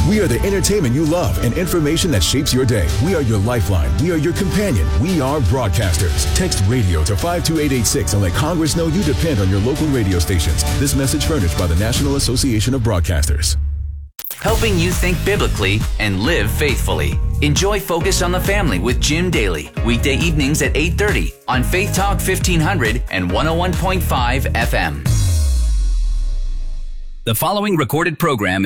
We are the entertainment you love and information that shapes your day. We are your lifeline. We are your companion. We are broadcasters. Text radio to 52886 and let Congress know you depend on your local radio stations. This message furnished by the National Association of Broadcasters. Helping you think biblically and live faithfully. Enjoy Focus on the Family with Jim Daly. Weekday evenings at 8:30 on Faith Talk 1500 and 101.5 FM. The following recorded program